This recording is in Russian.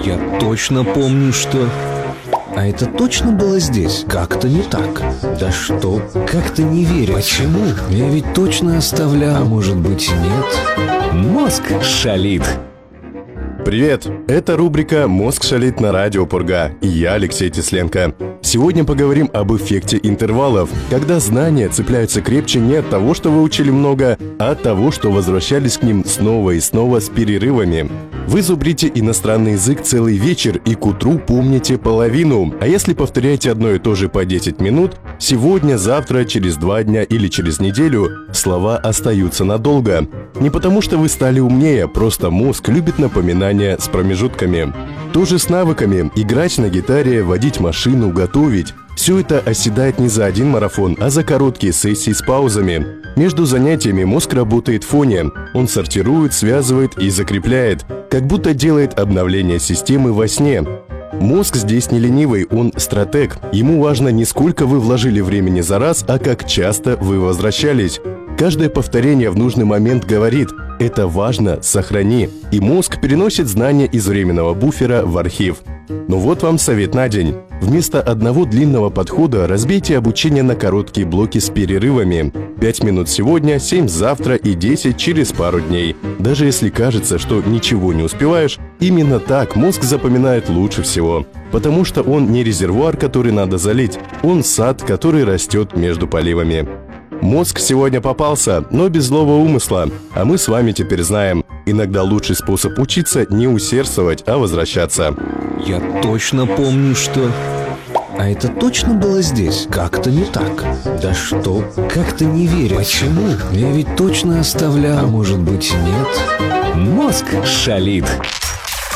Я точно помню, что... А это точно было здесь? Как-то не так. Да что? Как-то не верю. Почему? Я ведь точно оставлял. А может быть и нет? Мозг шалит. Привет! Это рубрика «Мозг шалит» на радио Пурга, и я Алексей Тесленко. Сегодня поговорим об эффекте интервалов, когда знания цепляются крепче не от того, что вы учили много, а от того, что возвращались к ним снова и снова с перерывами. Вы зубрите иностранный язык целый вечер и к утру помните половину, а если повторяете одно и то же по 10 минут, сегодня, завтра, через 2 дня или через неделю слова остаются надолго. Не потому что вы стали умнее, просто мозг любит напоминания с промежутками. То же с навыками – играть на гитаре, водить машину, готовить. Все это оседает не за один марафон, а за короткие сессии с паузами. Между занятиями мозг работает в фоне. Он сортирует, связывает и закрепляет, как будто делает обновление системы во сне. Мозг здесь не ленивый, он стратег. Ему важно не сколько вы вложили времени за раз, а как часто вы возвращались. Каждое повторение в нужный момент говорит «это важно, сохрани», и мозг переносит знания из временного буфера в архив. Ну вот вам совет на день. Вместо одного длинного подхода разбейте обучение на короткие блоки с перерывами. 5 минут сегодня, 7 завтра и 10 через пару дней. Даже если кажется, что ничего не успеваешь, именно так мозг запоминает лучше всего. Потому что он не резервуар, который надо залить, он сад, который растет между поливами. Мозг сегодня попался, но без злого умысла. А мы с вами теперь знаем, иногда лучший способ учиться не усердствовать, а возвращаться. Я точно помню, что... А это точно было здесь? Как-то не так. Да что? Как-то не верю. Почему? Я ведь точно оставлял. А может быть и нет? Мозг шалит.